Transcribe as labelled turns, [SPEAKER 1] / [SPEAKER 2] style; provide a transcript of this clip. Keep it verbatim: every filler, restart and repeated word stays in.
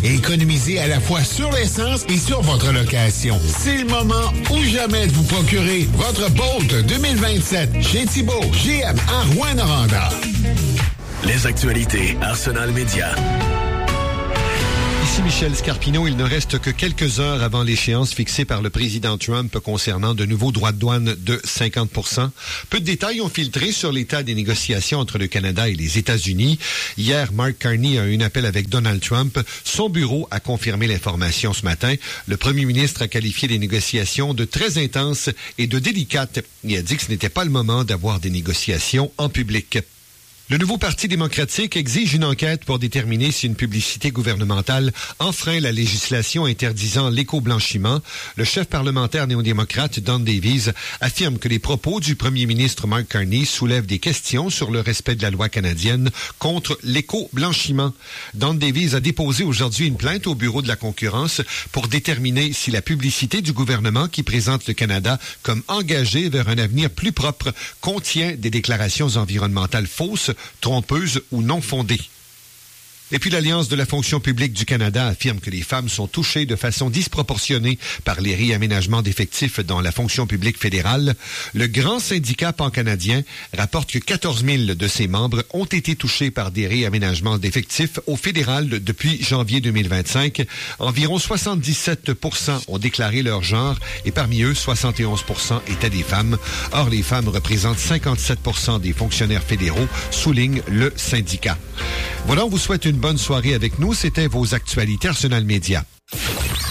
[SPEAKER 1] et économisez à la fois sur l'essence et sur votre location. C'est le moment ou jamais de vous procurer votre Bolt deux mille vingt-sept chez Thibault G M à Rouyn-Noranda.
[SPEAKER 2] Les actualités Arsenal Média.
[SPEAKER 3] Ici Michel Scarpino, il ne reste que quelques heures avant l'échéance fixée par le président Trump concernant de nouveaux droits de douane de cinquante pour cent. Peu de détails ont filtré sur l'état des négociations entre le Canada et les États-Unis. Hier, Mark Carney a eu un appel avec Donald Trump. Son bureau a confirmé l'information ce matin. Le premier ministre a qualifié les négociations de très intenses et de délicates. Il a dit que ce n'était pas le moment d'avoir des négociations en public. Le nouveau Parti démocratique exige une enquête pour déterminer si une publicité gouvernementale enfreint la législation interdisant l'éco-blanchiment. Le chef parlementaire néo-démocrate Don Davies affirme que les propos du premier ministre Mark Carney soulèvent des questions sur le respect de la loi canadienne contre l'éco-blanchiment. Don Davies a déposé aujourd'hui une plainte au Bureau de la concurrence pour déterminer si la publicité du gouvernement qui présente le Canada comme engagé vers un avenir plus propre contient des déclarations environnementales fausses, trompeuses ou non fondées. Et puis l'Alliance de la fonction publique du Canada affirme que les femmes sont touchées de façon disproportionnée par les réaménagements d'effectifs dans la fonction publique fédérale. Le grand syndicat pan-canadien rapporte que quatorze mille de ses membres ont été touchés par des réaménagements d'effectifs au fédéral depuis janvier deux mille vingt-cinq. Environ soixante-dix-sept pour cent ont déclaré leur genre et parmi eux, soixante et onze pour cent étaient des femmes. Or, les femmes représentent cinquante-sept pour cent des fonctionnaires fédéraux, souligne le syndicat. Voilà, on vous souhaite une bonne soirée avec nous. C'était vos actualités Arsenal Média.